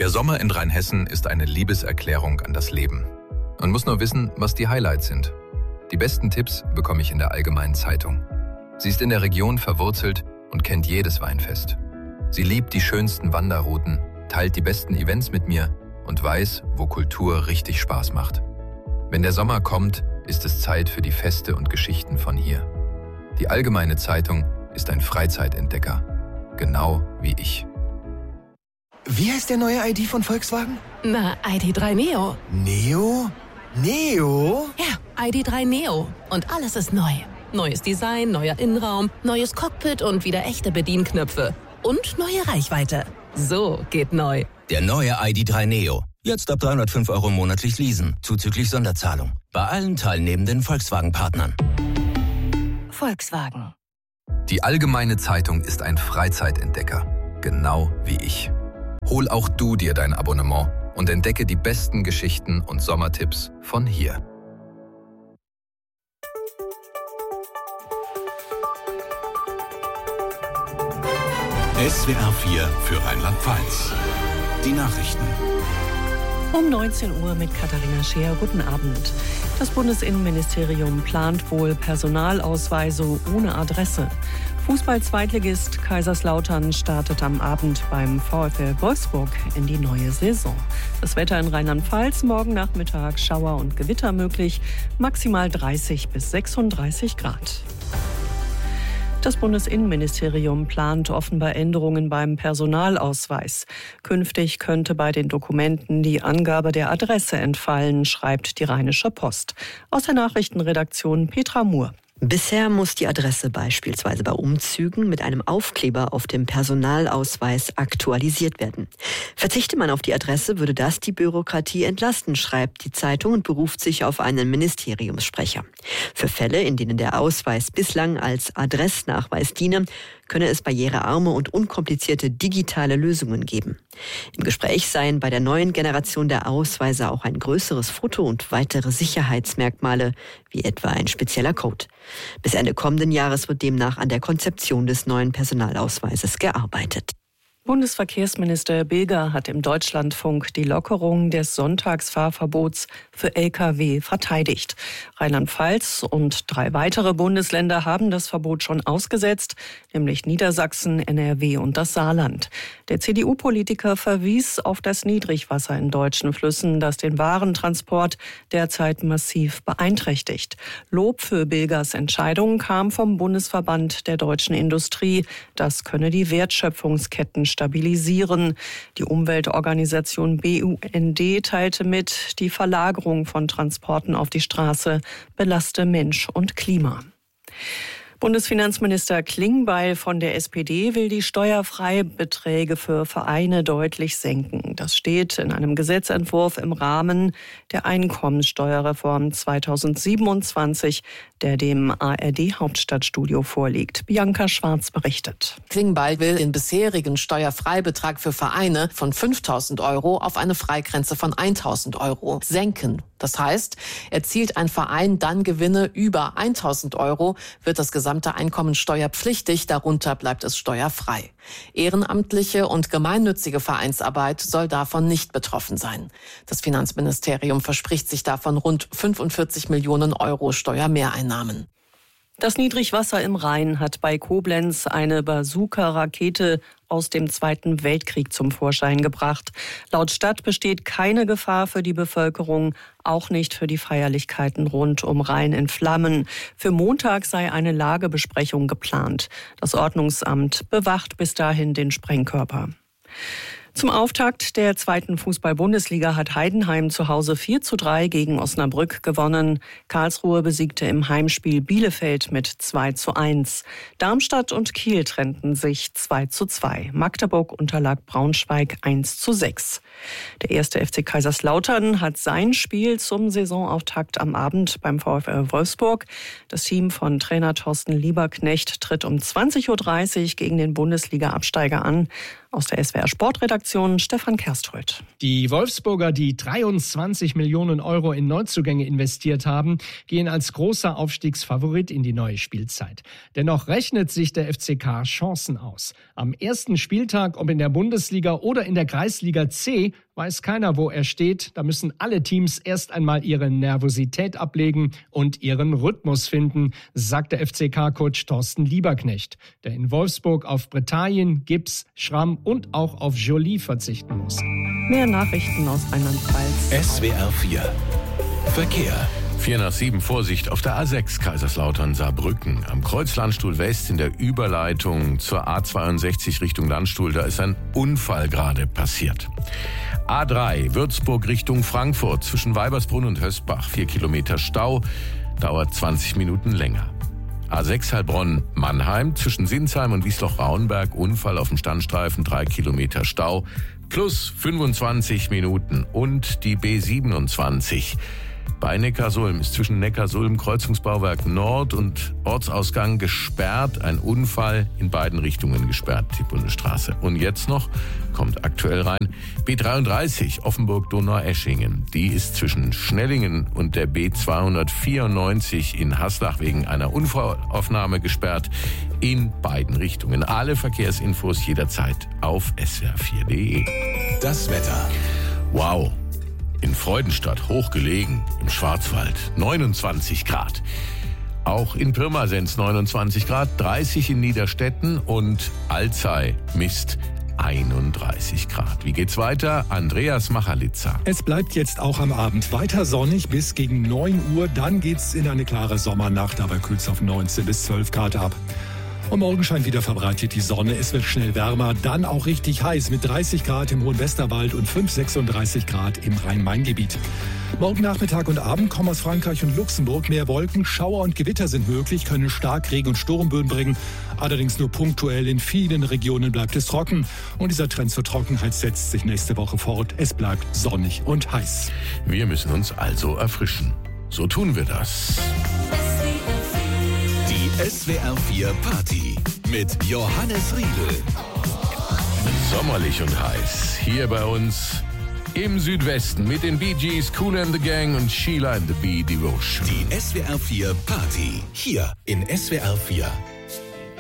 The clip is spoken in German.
Der Sommer in Rheinhessen ist eine Liebeserklärung an das Leben. Man muss nur wissen, was die Highlights sind. Die besten Tipps bekomme ich in der Allgemeinen Zeitung. Sie ist in der Region verwurzelt und kennt jedes Weinfest. Sie liebt die schönsten Wanderrouten, teilt die besten Events mit mir und weiß, wo Kultur richtig Spaß macht. Wenn der Sommer kommt, ist es Zeit für die Feste und Geschichten von hier. Die Allgemeine Zeitung ist ein Freizeitentdecker, genau wie ich. Wie heißt der neue ID von Volkswagen? Na, ID.3 Neo. Neo? Neo? Ja, ID.3 Neo. Und alles ist neu. Neues Design, neuer Innenraum, neues Cockpit und wieder echte Bedienknöpfe. Und neue Reichweite. So geht neu. Der neue ID.3 Neo. Jetzt ab 305 € monatlich leasen, zuzüglich Sonderzahlung. Bei allen teilnehmenden Volkswagen-Partnern. Volkswagen. Die Allgemeine Zeitung ist ein Freizeitentdecker, genau wie ich. Hol auch du dir dein Abonnement und entdecke die besten Geschichten und Sommertipps von hier. SWR 4 für Rheinland-Pfalz. Die Nachrichten. Um 19 Uhr mit Katharina Scheer. Guten Abend. Das Bundesinnenministerium plant wohl Personalausweise ohne Adresse. Fußball-Zweitligist Kaiserslautern startet am Abend beim VfL Wolfsburg in die neue Saison. Das Wetter in Rheinland-Pfalz: morgen Nachmittag Schauer und Gewitter möglich, maximal 30 bis 36 Grad. Das Bundesinnenministerium plant offenbar Änderungen beim Personalausweis. Künftig könnte bei den Dokumenten die Angabe der Adresse entfallen, schreibt die Rheinische Post. Aus der Nachrichtenredaktion Petra Muhr. Bisher muss die Adresse beispielsweise bei Umzügen mit einem Aufkleber auf dem Personalausweis aktualisiert werden. Verzichte man auf die Adresse, würde das die Bürokratie entlasten, schreibt die Zeitung und beruft sich auf einen Ministeriumssprecher. Für Fälle, in denen der Ausweis bislang als Adressnachweis diene, könne es barrierearme und unkomplizierte digitale Lösungen geben. Im Gespräch seien bei der neuen Generation der Ausweise auch ein größeres Foto und weitere Sicherheitsmerkmale, wie etwa ein spezieller Code. Bis Ende kommenden Jahres wird demnach an der Konzeption des neuen Personalausweises gearbeitet. Bundesverkehrsminister Bilger hat im Deutschlandfunk die Lockerung des Sonntagsfahrverbots für Lkw verteidigt. Rheinland-Pfalz und 3 weitere Bundesländer haben das Verbot schon ausgesetzt, nämlich Niedersachsen, NRW und das Saarland. Der CDU-Politiker verwies auf das Niedrigwasser in deutschen Flüssen, das den Warentransport derzeit massiv beeinträchtigt. Lob für Bilgers Entscheidung kam vom Bundesverband der deutschen Industrie. Das könne die Wertschöpfungsketten stabilisieren. Die Umweltorganisation BUND teilte mit, die Verlagerung von Transporten auf die Straße belaste Mensch und Klima. Bundesfinanzminister Klingbeil von der SPD will die Steuerfreibeträge für Vereine deutlich senken. Das steht in einem Gesetzentwurf im Rahmen der Einkommenssteuerreform 2027, der dem ARD-Hauptstadtstudio vorliegt. Bianca Schwarz berichtet. Klingbeil will den bisherigen Steuerfreibetrag für Vereine von 5.000 € auf eine Freigrenze von 1.000 € senken. Das heißt, erzielt ein Verein dann Gewinne über 1.000 €, wird das gesamte Einkommen steuerpflichtig, darunter bleibt es steuerfrei. Ehrenamtliche und gemeinnützige Vereinsarbeit soll davon nicht betroffen sein. Das Finanzministerium verspricht sich davon rund 45 Millionen € Steuermehreinnahmen. Das Niedrigwasser im Rhein hat bei Koblenz eine Bazooka-Rakete aus dem Zweiten Weltkrieg zum Vorschein gebracht. Laut Stadt besteht keine Gefahr für die Bevölkerung, auch nicht für die Feierlichkeiten rund um Rhein in Flammen. Für Montag sei eine Lagebesprechung geplant. Das Ordnungsamt bewacht bis dahin den Sprengkörper. Zum Auftakt der 2. Fußball-Bundesliga hat Heidenheim zu Hause 4:3 gegen Osnabrück gewonnen. Karlsruhe besiegte im Heimspiel Bielefeld mit 2:1. Darmstadt und Kiel trennten sich 2:2. Magdeburg unterlag Braunschweig 1:6. Der 1. FC Kaiserslautern hat sein Spiel zum Saisonauftakt am Abend beim VfL Wolfsburg. Das Team von Trainer Thorsten Lieberknecht tritt um 20:30 Uhr gegen den Bundesliga-Absteiger an. Aus der SWR Sportredaktion Stefan Kerstroth. Die Wolfsburger, die 23 Millionen Euro in Neuzugänge investiert haben, gehen als großer Aufstiegsfavorit in die neue Spielzeit. Dennoch rechnet sich der FCK Chancen aus. Am ersten Spieltag, ob in der Bundesliga oder in der Kreisliga C, weiß keiner, wo er steht. Da müssen alle Teams erst einmal ihre Nervosität ablegen und ihren Rhythmus finden, sagt der FCK-Coach Thorsten Lieberknecht, der in Wolfsburg auf Bretagien, Gibbs, Schramm und auch auf Joly verzichten muss. Mehr Nachrichten aus Rheinland-Pfalz. SWR 4 Verkehr. 4:07 Vorsicht auf der A6 Kaiserslautern-Saarbrücken. Am Kreuz Landstuhl West in der Überleitung zur A62 Richtung Landstuhl, da ist ein Unfall gerade passiert. A3 Würzburg Richtung Frankfurt zwischen Weibersbrunn und Hösbach. 4 Kilometer Stau, dauert 20 Minuten länger. A6 Heilbronn-Mannheim zwischen Sinsheim und Wiesloch-Rauenberg. Unfall auf dem Standstreifen, 3 Kilometer Stau, plus 25 Minuten. Und die B27 bei Neckarsulm ist zwischen Neckarsulm, Kreuzungsbauwerk Nord und Ortsausgang gesperrt. Ein Unfall in beiden Richtungen gesperrt, die Bundesstraße. Und jetzt noch, kommt aktuell rein, B33 Offenburg-Donaueschingen. Die ist zwischen Schnellingen und der B294 in Haslach wegen einer Unfallaufnahme gesperrt. In beiden Richtungen. Alle Verkehrsinfos jederzeit auf swr4.de. Das Wetter. Wow. In Freudenstadt, hochgelegen, im Schwarzwald, 29 Grad. Auch in Pirmasens 29 Grad, 30 in Niederstetten und Alzey misst 31 Grad. Wie geht's weiter? Andreas Machalitza. Es bleibt jetzt auch am Abend weiter sonnig bis gegen 9 Uhr. Dann geht's in eine klare Sommernacht, dabei kühlt's auf 19 bis 12 Grad ab. Und morgen scheint wieder verbreitet die Sonne. Es wird schnell wärmer, dann auch richtig heiß mit 30 Grad im Hohen Westerwald und 36 Grad im Rhein-Main-Gebiet. Morgen Nachmittag und Abend kommen aus Frankreich und Luxemburg mehr Wolken. Schauer und Gewitter sind möglich, können Starkregen und Sturmböen bringen. Allerdings nur punktuell. In vielen Regionen bleibt es trocken. Und dieser Trend zur Trockenheit setzt sich nächste Woche fort. Es bleibt sonnig und heiß. Wir müssen uns also erfrischen. So tun wir das. Die SWR 4 Party mit Johannes Riedel. Sommerlich und heiß. Hier bei uns im Südwesten mit den Bee Gees, Kool and the Gang und Sheila and the Bee Devotion. Die SWR 4 Party hier in SWR 4